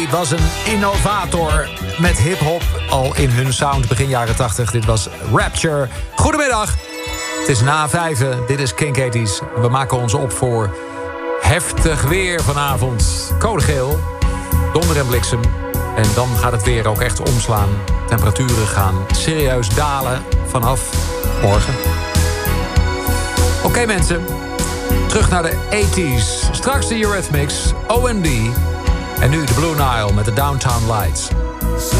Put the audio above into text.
was een innovator met hip-hop al in hun sound begin jaren 80. Dit was Rapture. Goedemiddag. Het is na 5:00. Dit is Kink 80's. We maken ons op voor heftig weer vanavond. Code geel, donder en bliksem. En dan gaat het weer ook echt omslaan. Temperaturen gaan serieus dalen vanaf morgen. Oké, mensen. Terug naar de 80's. Straks de Eurythmics, OMD. En nu de Blue Nile met de Downtown Lights.